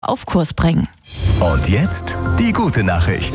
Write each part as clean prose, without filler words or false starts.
auf Kurs bringen. Und jetzt die gute Nachricht.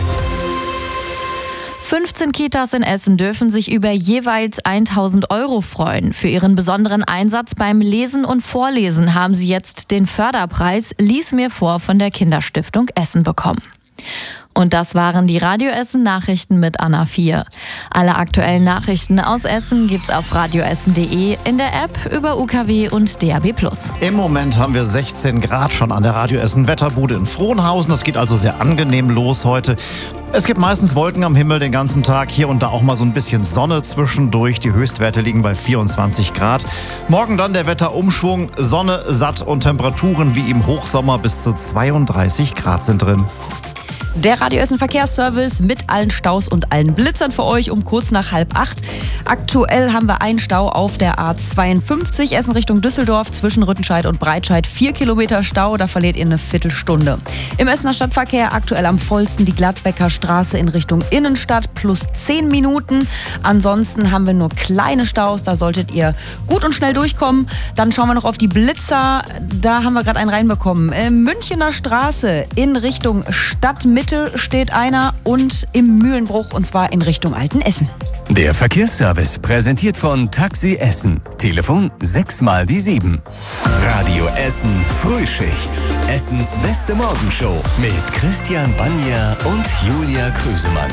15 Kitas in Essen dürfen sich über jeweils 1.000 € freuen. Für ihren besonderen Einsatz beim Lesen und Vorlesen haben sie jetzt den Förderpreis Lies mir vor von der Kinderstiftung Essen bekommen. Und das waren die Radio Essen Nachrichten mit Anna 4. Alle aktuellen Nachrichten aus Essen gibt's auf radioessen.de, in der App, über UKW und DAB+. Im Moment haben wir 16 Grad schon an der Radio Essen Wetterbude in Frohnhausen. Das geht also sehr angenehm los heute. Es gibt meistens Wolken am Himmel den ganzen Tag. Hier und da auch mal so ein bisschen Sonne zwischendurch. Die Höchstwerte liegen bei 24 Grad. Morgen dann der Wetterumschwung. Sonne, satt und Temperaturen wie im Hochsommer bis zu 32 Grad sind drin. Der Radio Essen Verkehrsservice mit allen Staus und allen Blitzern für euch um kurz nach 7:30. Aktuell haben wir einen Stau auf der A52 Essen Richtung Düsseldorf zwischen Rüttenscheid und Breitscheid. 4 Kilometer Stau, da verliert ihr eine Viertelstunde. Im Essener Stadtverkehr aktuell am vollsten die Gladbecker Straße in Richtung Innenstadt plus 10 Minuten. Ansonsten haben wir nur kleine Staus, da solltet ihr gut und schnell durchkommen. Dann schauen wir noch auf die Blitzer, da haben wir gerade einen reinbekommen. Münchener Straße in Richtung Stadtmitte steht einer und im Mühlenbruch und zwar in Richtung Altenessen. Der Verkehrsservice präsentiert von Taxi Essen. Telefon 6x7. Radio Essen Frühschicht. Essens beste Morgenshow mit Christian Banja und Julia Krüsemann.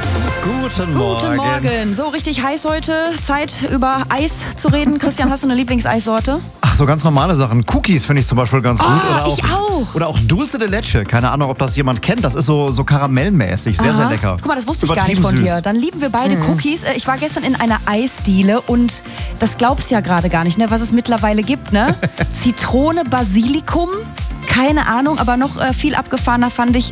Guten Morgen. Guten Morgen. So richtig heiß heute. Zeit über Eis zu reden. Christian, hast du eine Lieblingseissorte? Ach, so ganz normale Sachen. Cookies finde ich zum Beispiel ganz gut. Ich auch. Oder auch Dulce de Leche. Keine Ahnung, ob das jemand kennt. Das ist so karamellmäßig. Sehr, sehr lecker. Guck mal, das wusste ich gar nicht von süß. dir. Dann lieben wir beide Cookies. Ich war gestern in einer Eisdiele und das glaubst du ja gerade gar nicht, ne, was es mittlerweile gibt. Ne? Zitrone, Basilikum, keine Ahnung, aber noch viel abgefahrener fand ich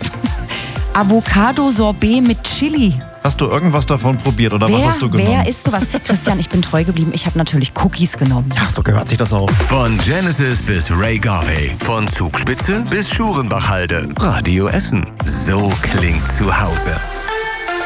Avocado-Sorbet mit Chili. Hast du irgendwas davon probiert oder was hast du genommen? Wer isst sowas? Christian, ich bin treu geblieben. Ich habe natürlich Cookies genommen. Ach, so gehört sich das auch. Von Genesis bis Ray Garvey. Von Zugspitze bis Schurenbachhalde. Radio Essen. So klingt zu Hause.